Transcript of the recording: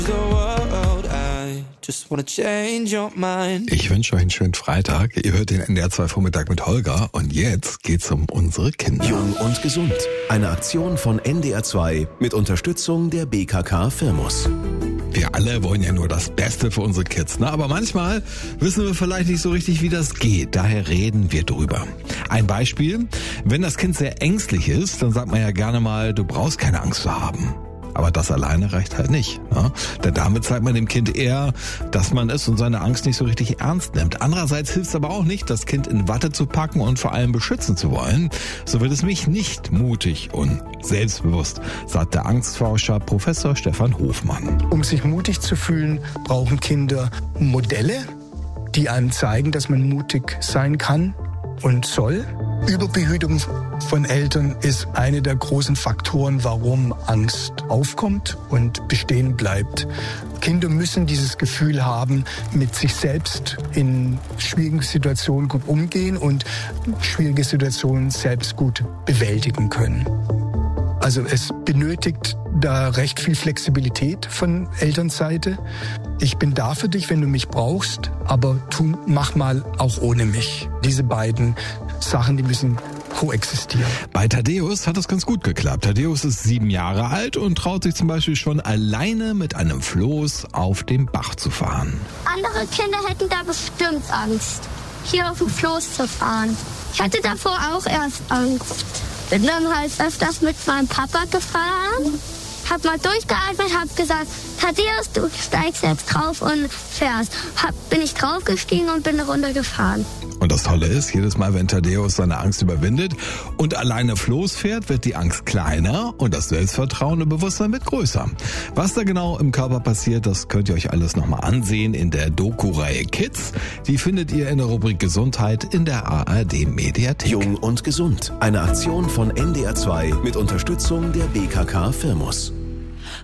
Ich wünsche euch einen schönen Freitag. Ihr hört den NDR 2 Vormittag mit Holger und jetzt geht's um unsere Kinder. Jung und gesund. Eine Aktion von NDR 2 mit Unterstützung der BKK Firmus. Wir alle wollen ja nur das Beste für unsere Kids, ne? Aber manchmal wissen wir vielleicht nicht so richtig, wie das geht. Daher reden wir drüber. Ein Beispiel: Wenn das Kind sehr ängstlich ist, dann sagt man ja gerne mal, du brauchst keine Angst zu haben. Aber das alleine reicht halt nicht. Ne? Denn damit zeigt man dem Kind eher, dass man es und seine Angst nicht so richtig ernst nimmt. Andererseits hilft es aber auch nicht, das Kind in Watte zu packen und vor allem beschützen zu wollen. So wird es mich nicht mutig und selbstbewusst, sagt der Angstforscher Professor Stefan Hofmann. Um sich mutig zu fühlen, brauchen Kinder Modelle, die einem zeigen, dass man mutig sein kann und soll. Überbehütung von Eltern ist eine der großen Faktoren, warum Angst aufkommt und bestehen bleibt. Kinder müssen dieses Gefühl haben, mit sich selbst in schwierigen Situationen gut umgehen und schwierige Situationen selbst gut bewältigen können. Also es benötigt da recht viel Flexibilität von Elternseite. Ich bin da für dich, wenn du mich brauchst, aber mach mal auch ohne mich. Diese beiden Sachen, die müssen koexistieren. Bei Thaddeus hat es ganz gut geklappt. Thaddeus ist 7 Jahre alt und traut sich zum Beispiel schon alleine mit einem Floß auf dem Bach zu fahren. Andere Kinder hätten da bestimmt Angst, hier auf dem Floß zu fahren. Ich hatte davor auch erst Angst. Bin dann halt öfters mit meinem Papa gefahren, hab mal durchgeatmet, hab gesagt, Thaddeus, du steigst jetzt drauf und fährst. Bin ich draufgestiegen und bin runtergefahren. Und das Tolle ist, jedes Mal, wenn Thaddeus seine Angst überwindet und alleine Floß fährt, wird die Angst kleiner und das Selbstvertrauen und Bewusstsein wird größer. Was da genau im Körper passiert, das könnt ihr euch alles nochmal ansehen in der Doku-Reihe Kids. Die findet ihr in der Rubrik Gesundheit in der ARD-Mediathek. Jung und gesund. Eine Aktion von NDR 2 mit Unterstützung der BKK Firmus.